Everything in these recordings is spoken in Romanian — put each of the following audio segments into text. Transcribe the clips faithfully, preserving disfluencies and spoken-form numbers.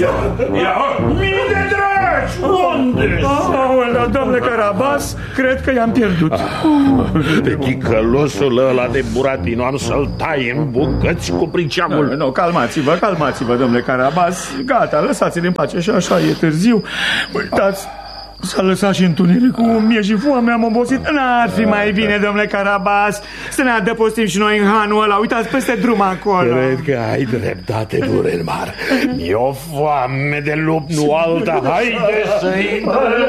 Ia, mii de dragi, unde? Aolea, domnule Carabas, cred că i-am pierdut. De ticălosul ăla de Buratino am să-l tai în bucăți cu priceamul. Nu, nu, calmați-vă, calmați-vă, domnule Carabas. Gata, lăsați-l în pace și așa e târziu. Uitați, s-a lăsat și întunericul, mie și foame, am obosit. N-ar fi mai bine, domnule Carabas, să ne adăpostim și noi în hanul ăla. Uitați peste drum acolo. Cred că ai dreptate, Duremar. E o foame de lup, nu alta. Haide să-i...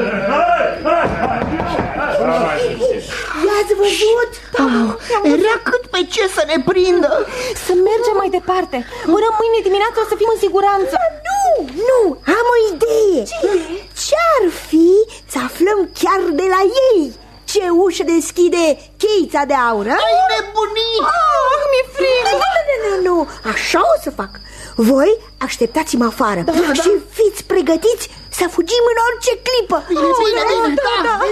I-ați văzut? Oh, era cât pe ce să ne prindă. Să mergem mai departe. Până mâine dimineață o să fim în siguranță. Nu, nu, am o idee. Ce-ar fi să aflăm chiar de la ei ce ușă deschide cheița de aur? Ai nebunit! Ah, mi-e frică. Nu, nu, nu, nu, așa o să fac. Voi așteptați-mă afară, da, da, și fiți pregătiți să fugim în orice clipă. Bine, bine, bine, da, da, da.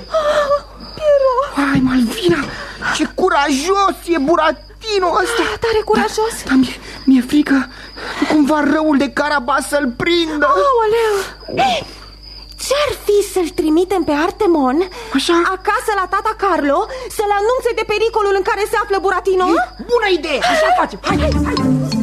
Hai, Malvina, ce curajos e Buratino ăsta. Da, tare curajos. Da, da, mi-e mi frică cumva răul de Carabas să-l prindă. Aoleu. Ce-ar fi să-l trimitem pe Artemon Așa? acasă la tata Carlo să-l anunțe de pericolul în care se află Buratino? E bună idee, așa facem. Hai, hai, hai.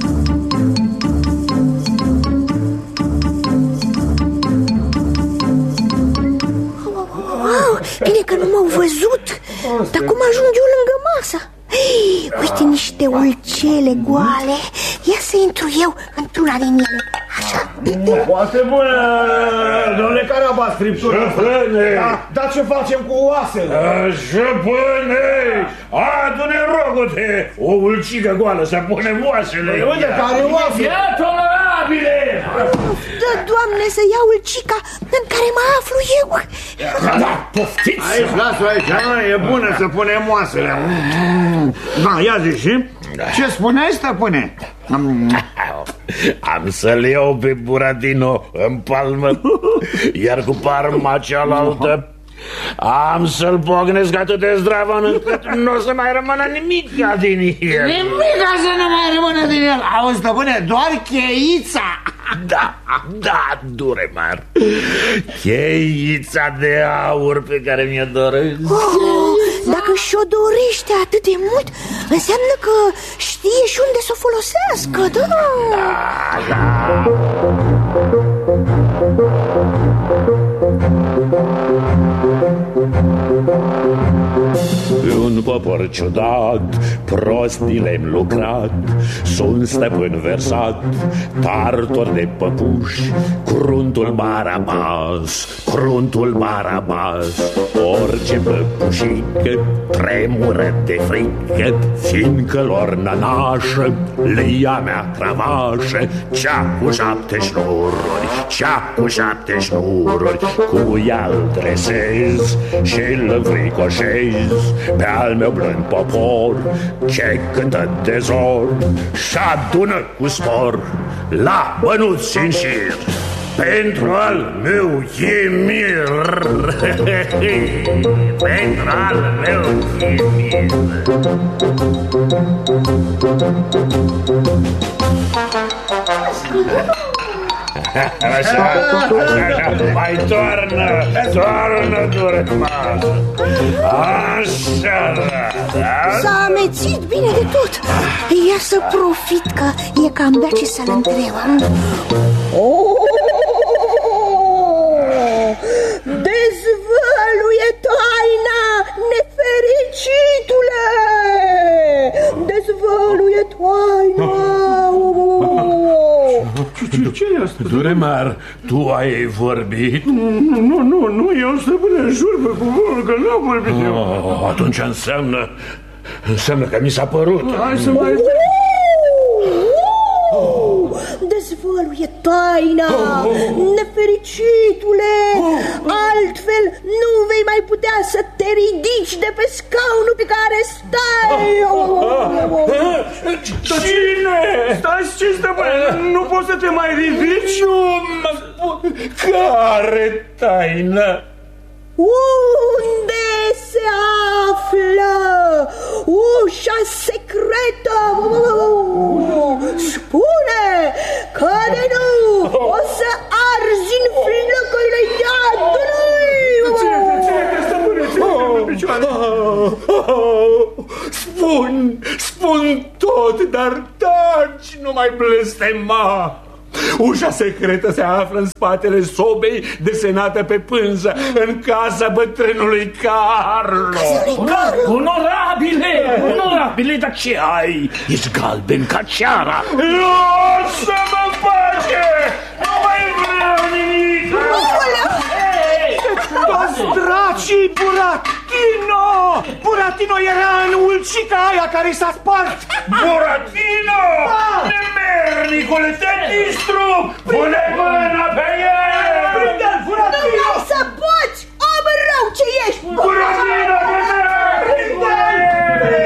Wow, bine că nu m-au văzut. Dar cum ajung eu lângă masă? Uite niște ulcele goale. Ia să intru eu într-una din ele. Așa. Foarte bună, domnule Carabas, friptură. Șăpâne! Da, dar ce facem cu oasele? Șăpâne! Adu-ne, rogute, o ulcică goală să punem oasele. Uite, care oase? Ia tolerabile! Dă, Doamne, să iau ulcica în care mă aflu eu. Da, poftiți! Aici, lasă aici, e bună să punem oasele. Da, ia zi și? Ce spuneai, stăpâne? Am să-l iau pe Buratino în palmă, iar cu palma cealaltă am să-l pognesc atât de zdravăn încât nu o să mai rămână nimic din el. Nimic să nu mai rămână din el. Auzi, stăpâne, doar cheița. Da, da, Duremar, cheița de aur pe care mi-o doresc. Oh, dacă și-o dorește atât de mult, înseamnă că știe și unde să o folosească, da? Da, da. Un popor ciudat, prostii le-am lucrat, sunt stăpân versat, tartor de păpuși, cruntul Barabas, cruntul Barabas. Orice păpușică tremură de frică, fiindcă lor nănașă le ia mea cravașă, cea cu șapte șnururi, cea cu șapte șnururi, cu ea îl dresez și îl înfricoșez pe al meu blând popor ce cântă de zor și adună cu spor la bănuți în șir pentru al meu chimir. Pentru al meu chimir. Așa, așa, mai toarnă, toarnă, Duremar. Așa, da. S-a amețit bine de tot. Ia să profit că e cam bea ce să-l întreb. Oh! Dezvăluie taina, nefericitule! Dezvăluie taina! Ce e asta? Duremar, tu ai vorbit? Nu, nu, nu, nu, eu stăpâne, jur pe cuvântul că n-am vorbit eu. Oh, atunci înseamnă, înseamnă că mi s-a părut. Hai să mai... Dezvăluie taina, nefericitule! Altfel nu vei mai putea să te ridici de pe scaunul pe care stai! Cine? Stai, ce stăpâne, nu poți să te mai ridici? Nu mă spun. Care taină? Unde se află ușa secretă? Spune că de nu o să spun, spun tot, dar taci, nu mai blestema. Ușa secretă se află în spatele sobei desenată pe pânză, în casa bătrânului Carlo. Onorabile, onorabile, dar ce ai? Ești galben ca ceara. Lasă-mă în pace! Nu mai vreau nimic! Toți dracii, Buratino! Buratino era în ulcica aia care s-a spart! Buratino! Nemernicule, te distrug! Pune mâna pe el! Prinde-l, Buratino! Nu mai să poți, om rău ce ești! Buratino!